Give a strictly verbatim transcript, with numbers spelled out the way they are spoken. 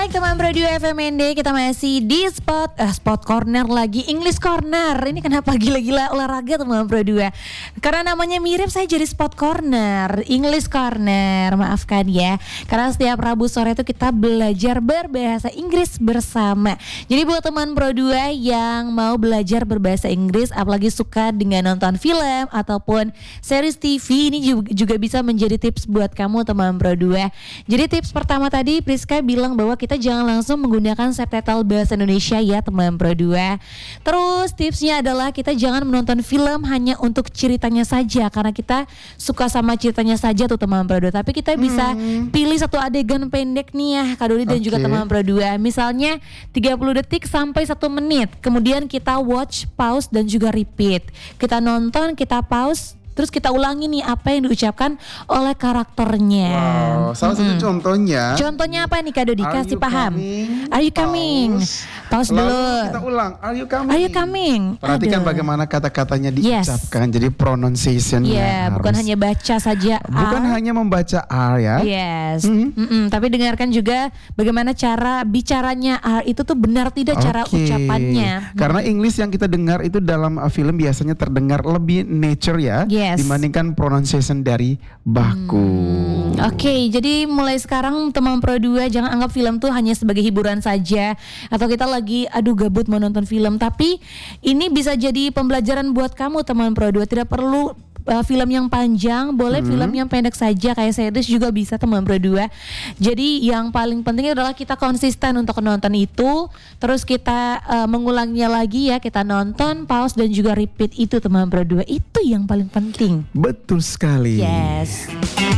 baik teman Pro dua F M N D, kita masih di spot eh, spot corner lagi, English corner. Ini kenapa gila-gila olahraga teman Pro dua? Karena namanya mirip, saya jadi spot corner, English corner. Maafkan ya. Karena setiap Rabu sore itu kita belajar berbahasa Inggris bersama. Jadi buat teman Pro dua yang mau belajar berbahasa Inggris, apalagi suka dengan nonton film ataupun series T V, ini juga, juga bisa menjadi tips buat kamu teman Pro dua. Jadi tips pertama tadi Priska bilang bahwa kita jangan langsung menggunakan subtitle bahasa Indonesia ya teman Pro dua. Terus tipsnya adalah kita jangan menonton film hanya untuk ceritanya saja, karena kita suka sama ceritanya saja tuh teman Pro dua. Tapi kita bisa hmm. pilih satu adegan pendek nih ya Kak Dodi dan okay. juga teman Pro dua. Misalnya tiga puluh detik sampai satu menit. Kemudian kita watch, pause dan juga repeat. Kita nonton, kita pause, terus kita ulangi nih apa yang diucapkan oleh karakternya. Wow, salah satu mm-hmm. contohnya. Contohnya apa nih Kak Dodi? Kasih paham. Coming? Are you coming? Pause, pause dulu. Lalu kita ulang. Are you coming? Are you coming? Perhatikan Aduh. bagaimana kata-katanya diucapkan. Yes. Jadi pronunciation-nya yeah, harus. Bukan hanya baca saja. Bukan R. hanya membaca R ya. Yes. Mm-hmm. Tapi dengarkan juga bagaimana cara bicaranya R itu tuh benar tidak okay. cara ucapannya. Karena English yang kita dengar itu dalam film biasanya terdengar lebih nature ya. Yes. Dibandingkan pronunciation dari baku. Hmm, Oke, okay, jadi mulai sekarang teman Pro dua jangan anggap film tuh hanya sebagai hiburan saja, atau kita lagi aduh gabut mau nonton film, tapi ini bisa jadi pembelajaran buat kamu teman Pro dua. Tidak perlu uh, film yang panjang, boleh hmm. film yang pendek saja kayak series juga bisa teman Pro dua. Jadi yang paling penting adalah kita konsisten untuk nonton itu, terus kita uh, mengulangnya lagi ya, kita nonton, pause dan juga repeat itu teman Pro dua. Itu yang paling penting. Betul sekali. Yes.